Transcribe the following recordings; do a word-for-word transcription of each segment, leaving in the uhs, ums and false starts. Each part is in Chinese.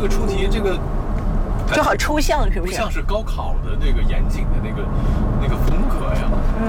个出题这个就好抽象，是不是？ 不像是高考的那个严谨的那个那个风格呀。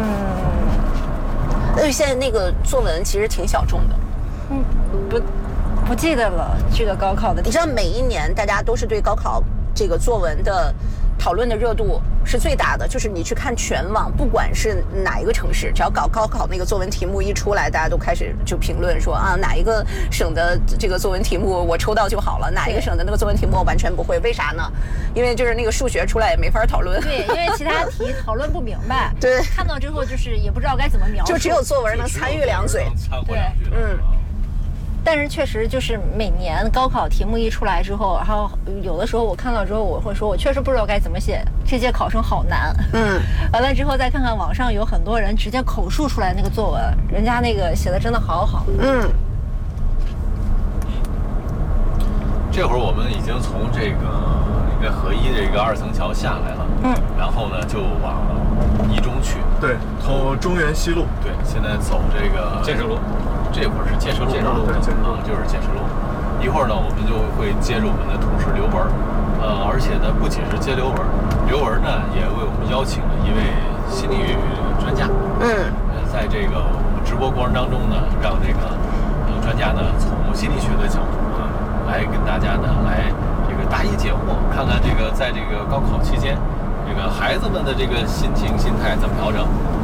嗯，而且现在那个作文其实挺小众的。 嗯，不不记得了这个高考的题。 你知道每一年大家都是对高考这个作文的讨论的热度是最大的，就是你去看全网，不管是哪一个城市，只要搞高考那个作文题目一出来，大家都开始就评论说啊，哪一个省的这个作文题目我抽到就好了，哪一个省的那个作文题目我完全不会，为啥呢？因为就是那个数学出来也没法讨论。 对，因为其他题讨论不明白。 对， 看到之后就是也不知道该怎么描述， 就只有作文能参与两嘴。 对，嗯。但是确实就是每年高考题目一出来之后，然后有的时候我看到之后，我会说，我确实不知道该怎么写，这届考生好难。 嗯， 完了之后再看看网上有很多人直接口述出来那个作文，人家那个写的真的好好。 嗯。 这会儿我们已经从这个应该合一这个二层桥下来了， 嗯， 然后呢就往一中去。 对，从中原西路。 对，现在走这个建设路。 这会儿是建设路， 建设路，对，建设路啊，就是建设路。一会儿呢，我们就会接着我们的同事刘文，呃，而且呢，不仅是接刘文，刘文呢也为我们邀请了一位心理专家。 嗯， 呃，在这个我们直播过程当中呢，让这个呃专家呢从心理学的角度啊，来跟大家呢来这个答疑解惑，看看这个在这个高考期间，这个孩子们的这个心情心态怎么调整。